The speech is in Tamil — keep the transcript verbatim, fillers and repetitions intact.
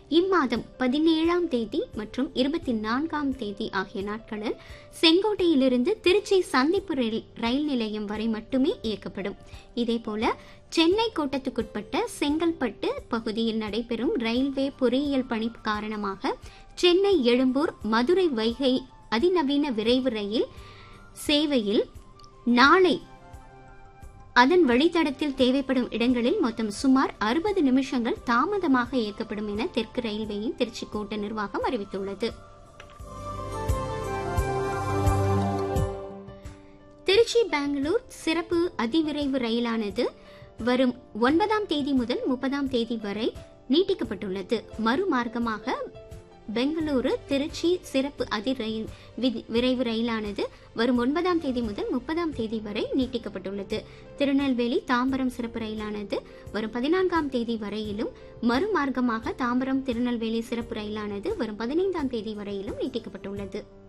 இம்மாதம் பதினேழாம் தேதி மற்றும் இருபத்தி நான்காம் தேதி ஆகிய நாட்களில் செங்கோட்டையிலிருந்து திருச்சி சந்திப்பு ரயில் நிலையம் வரை மட்டுமே இயக்கப்படும். இதேபோல சென்னை கோட்டத்துக்குட்பட்ட செங்கல்பட்டு பகுதியில் நடைபெறும் ரயில்வே பொறியியல் பணி காரணமாக சென்னை எழும்பூர் மதுரை வைகை அதிநவீன விரைவு ரயில் சேவையில் நாளை அதன் வழித்தடத்தில் தேவைப்படும் இடங்களில் மொத்தம் சுமார் அறுபது நிமிஷங்கள் தாமதமாக இயக்கப்படும் என தெற்கு ரயில்வேயின் திருச்சி கோட்ட நிர்வாகம் அறிவித்துள்ளது. திருச்சி பெங்களூர் சிறப்பு அதிவிரைவு ரயிலானது வரும் ஒன்பதாம் தேதி முதல் முப்பதாம் தேதி வரை நீட்டிக்கப்பட்டுள்ளது. மறுமார்க்கமாக பெங்களூரு திருச்சி சிறப்பு அதி ரயில் விரைவு ரயிலானது வரும் ஒன்பதாம் தேதி முதல் முப்பதாம் தேதி வரை நீட்டிக்கப்பட்டுள்ளது. திருநெல்வேலி தாம்பரம் சிறப்பு ரயிலானது வரும் பதினான்காம் தேதி வரையிலும், மறுமார்க்கமாக தாம்பரம் திருநெல்வேலி சிறப்பு ரயிலானது வரும் பதினைந்தாம் தேதி வரையிலும் நீட்டிக்கப்பட்டுள்ளது.